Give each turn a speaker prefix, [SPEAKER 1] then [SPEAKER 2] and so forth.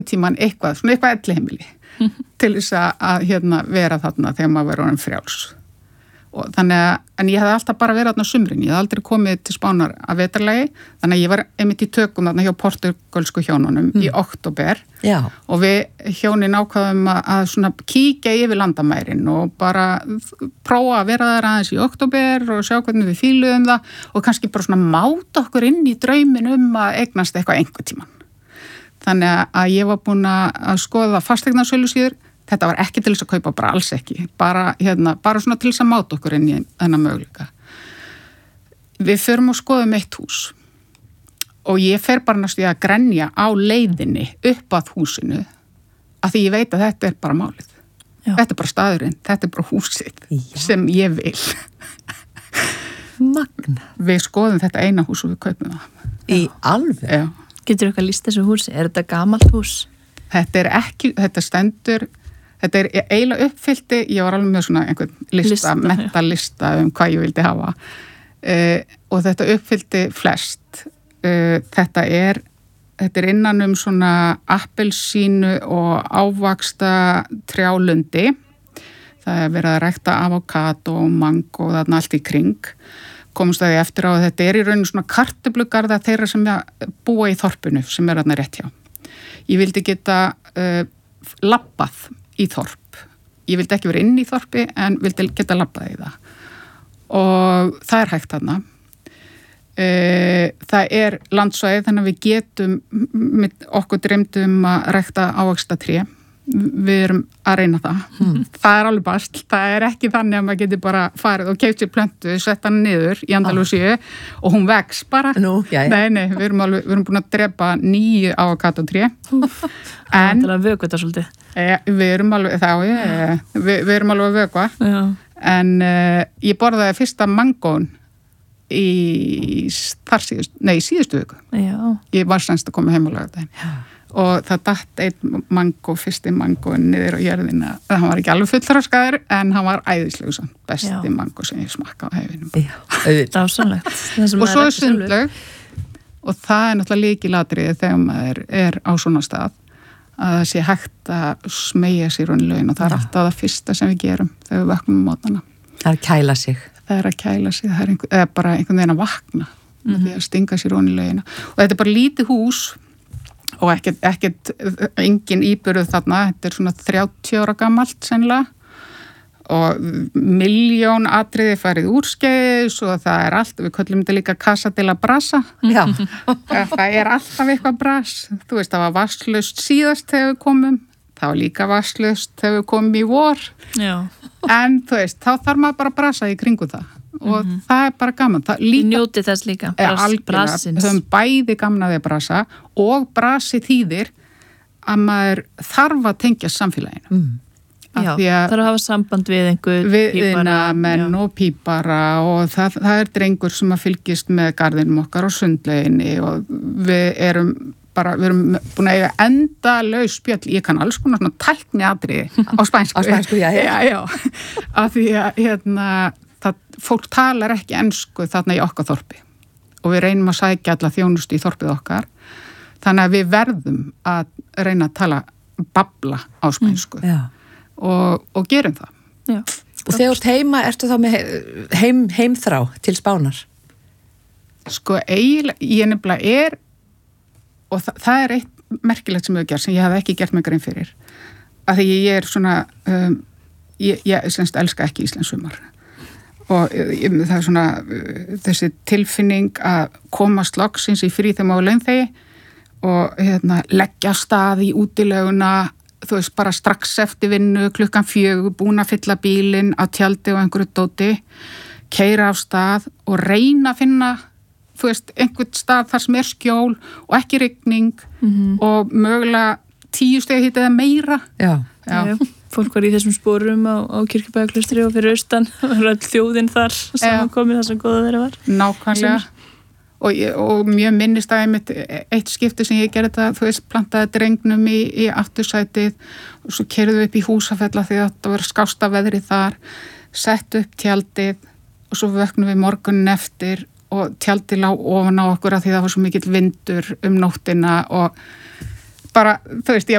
[SPEAKER 1] tíman eitthvað elliheimili til þess að vera þarna þegar maður verður orðinn frjáls. Og þannig en ég hefði alltaf bara verið þarna á sumrin, ég hefði aldrei komið til Spánar að vetrarlagi, þannig að ég var einmitt í tökum þarna hjá portugalsku hjónunum í október og við hjónin ákvaðum að svona kíkja yfir landamærin og bara prófa að vera þar aðeins í október og sjá hvernig við fíluðum það og kannski bara svona máta okkur inn í drauminn að eignast eitthvað einhvern tímann. Þannig að ég var búin að skoða fasteignasölusíður. Þetta var ekki til þess að kaupa, bara alls ekki. Bara svona til þess að máta okkur inn í þennan möguleika. Við förum og skoðum eitt hús og ég fer bara næstu að grenja á leiðinni upp að húsinu af því ég veit að þetta er bara málið. Já. Þetta er bara staðurinn, þetta er bara húsið sem ég vil.
[SPEAKER 2] Magna.
[SPEAKER 1] Við skoðum þetta eina hús og við kaupum það.
[SPEAKER 2] Í alveg?
[SPEAKER 1] Já.
[SPEAKER 3] Getur þú eitthvað lýst þessu húsi? Er þetta gamalt hús?
[SPEAKER 1] Þetta stendur, þetta er eiginlega uppfyllti, ég var alveg með svona einhvern mentalista hvað ég vildi hafa og þetta uppfyllti flest. Þetta er innan svona appelsínu og ávaksta trjálundi. Það er verið að rækta avokado og mango og þarna allt í kring. Komst að því eftir á að þetta er í rauninu svona kartöflugarða þeirra sem búa í þorpinu sem er þarna rétt hjá. Ég vildi geta labbað í þorp. Ég vildi ekki vera inn í þorpi en vildi geta labbað í það. Og það er hægt þarna. Það er landsvæði þannig að við getum, okkur dreymdum að rækta ávöxta tré. Við erum að reyna það. Það er alveg bast. Það er ekki þannig að maður getur bara farið og keypt sér plöntu, sett hann niður í Andalúsíu og hún vex bara. Nei, við erum búin að drepa 9 avokadótré. En
[SPEAKER 3] það er að vökva þetta svolítið.
[SPEAKER 1] Við erum alveg við erum alveg að vökva. Já. En ég borðaði fyrsta mangón í síðustu viku. Já. Ég var semst að koma heim á laugardaginn. Já. Og það datt fyrsti mangóin niður á jörðina. Hann var ekki alveg fullþroskaður en hann var æðislegur samt, besti mangó sem ég smakka á heiminum.
[SPEAKER 3] Dásamlegt.
[SPEAKER 1] Og svo er sundlaug og það er náttúrulega lykilatriði þegar maður er á svona stað að það sé hægt að smeygja sér ofan í laugina og það er alltaf það fyrsta sem við gerum þegar við vaknum á mótnana.
[SPEAKER 2] Það er að kæla sig.
[SPEAKER 1] Það er bara einhvern veginn að vakna því að stinga sér ofan í laugina. Og þetta er bara lítið hús og engin íburð þarna, þetta er svona 30 ára gamalt sennilega og 1.000.000 atriði farið úrskeiðis og það er allt, við köllum þetta líka casa de la brasa. Já. Það er alltaf eitthvað bras, þú veist það var vatnslaust síðast þegar við komum, það var líka vatnslaust þegar við komum í vor. Já. En þú veist, þá þarf maður bara að brasa í kringu það. Og það er bara gaman.
[SPEAKER 3] Við njótið þess líka, brasins.
[SPEAKER 1] Við höfum bæði gaman að því að brasa og brasi þýðir að maður þarf að tengja samfélaginu.
[SPEAKER 3] Já, þarf að hafa samband við einhver
[SPEAKER 1] pípara. Menn og pípara og það er drengur sem að fylgist með garðinum okkar á sundlauginni og við erum búin að eiga endalaus spjöll. Ég kann alls konar svona tækniatriði á spænsku.
[SPEAKER 2] Á spænsku, já.
[SPEAKER 1] Af því að fólk talar ekki ensku þarna í okkar þorpi og við reynum að sækja alla þjónustu í þorpið okkar þannig að við verðum að reyna að tala babla á spænsku og gerum það.
[SPEAKER 2] Já. Og þegar heima, ertu þá með heimþrá til Spánar?
[SPEAKER 1] Sko eiginlega, ég nefnilega og það er eitt merkilegt sem ég hef gert sem ég hef ekki gert mig grein fyrir af því ég er svona ég semst elska ekki íslensk sumar og það er svona þessi tilfinning að komast loksins í frí þegar maður launþegi og leggja stað í útileguna, þú veist bara strax eftir vinnu, 4:00 búin að fylla bílinn á tjaldi og einhverju dóti, keyra af stað og reyna að finna þú veist, einhvern stað þar sem er skjól og ekki rigning og mögulega 10 steg hita eða meira. Já.
[SPEAKER 3] Fólk var í þessum sporum á Kirkjubæjarklaustri og fyrir austan og öll þjóðin þar samankomið þar sem góða þeirra var.
[SPEAKER 1] Nákvæmlega. Og mjög minnist að eitt skipti sem ég gerði þetta, þú veist, plantaði drengnum í aftursætið og svo keyrðum við upp í Húsafella því að það var skásta veðrið þar, sett upp tjaldið og svo vöknum við morgunin eftir og tjaldið lá ofan á okkur að því það var svo mikill vindur nóttina og bara, þú veist, ég